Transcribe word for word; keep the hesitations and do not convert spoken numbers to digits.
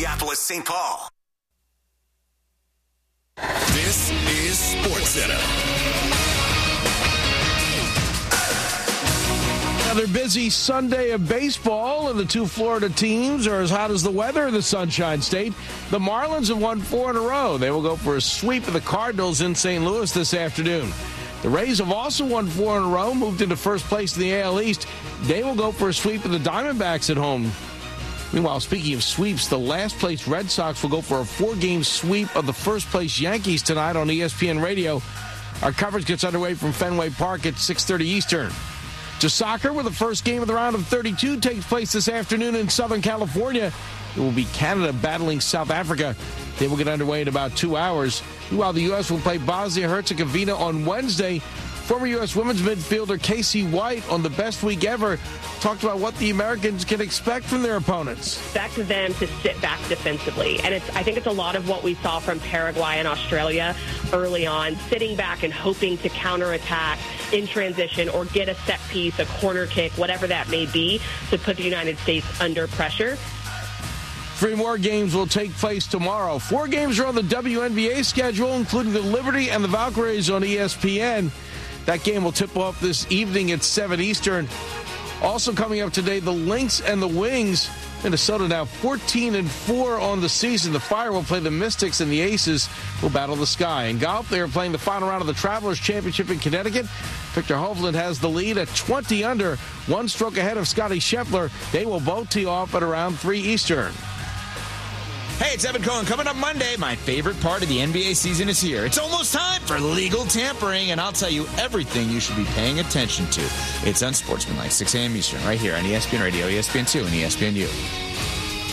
Minneapolis, Saint Paul. This is SportsCenter. Another busy Sunday of baseball, and the two Florida teams are as hot as the weather in the Sunshine State. The Marlins have won four in a row. They will go for a sweep of the Cardinals in Saint Louis this afternoon. The Rays have also won four in a row, moved into first place in the A L East. They will go for a sweep of the Diamondbacks at home. Meanwhile, speaking of sweeps, the last place Red Sox will go for a four-game sweep of the first place Yankees tonight on E S P N Radio. Our coverage gets underway from Fenway Park at six thirty Eastern. To soccer, where the first game of the round of thirty-two takes place this afternoon in Southern California. It will be Canada battling South Africa. They will get underway in about two hours. Meanwhile, the U S will play Bosnia-Herzegovina on Wednesday. Former U S women's midfielder Casey White on the best week ever talked about what the Americans can expect from their opponents. Expect them to sit back defensively. And it's, I think it's a lot of what we saw from Paraguay and Australia early on, sitting back and hoping to counterattack in transition or get a set piece, a corner kick, whatever that may be, to put the United States under pressure. Three more games will take place tomorrow. Four games are on the W N B A schedule, including the Liberty and the Valkyries on E S P N. That game will tip off this evening at seven Eastern. Also coming up today, the Lynx and the Wings. Minnesota now fourteen and four on the season. The Fire will play the Mystics, and the Aces will battle the Sky. In golf, they are playing the final round of the Travelers Championship in Connecticut. Victor Hovland has the lead at twenty under, one stroke ahead of Scotty Scheffler. They will both tee off at around three Eastern. Hey, it's Evan Cohen. Coming up Monday, my favorite part of the N B A season is here. It's almost time for legal tampering, and I'll tell you everything you should be paying attention to. It's Unsportsmanlike, six a.m. Eastern, right here on E S P N Radio, E S P N two, and E S P N U.